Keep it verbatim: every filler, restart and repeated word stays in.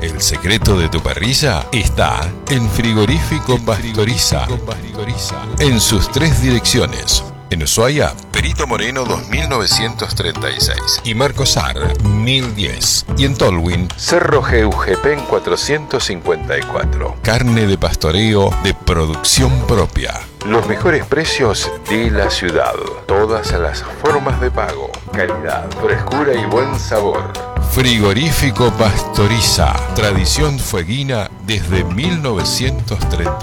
El secreto de tu parrilla está en Frigorífico Pastoriza, en sus tres direcciones. En Ushuaia, Perito Moreno dos mil novecientos treinta y seis y Marcos Ar mil diez. Y en Tolwyn, Cerro Geujepen cuatrocientos cincuenta y cuatro. Carne de pastoreo de producción propia. Los mejores precios de la ciudad. Todas las formas de pago. Calidad, frescura y buen sabor. Frigorífico Pastoriza. Tradición fueguina desde mil novecientos treinta.